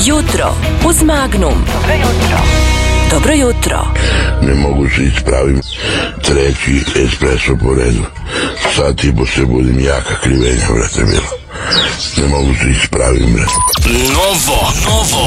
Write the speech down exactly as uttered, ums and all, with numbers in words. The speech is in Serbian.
Jutro uz Magnum. Dobro jutro. Dobro jutro. Ne mogu se ispravim. Treći espresso po redu. Sad i bo se budim jaka krivenja, brate, bilo. Ne mogu se ispravim, brate. Novo, novo.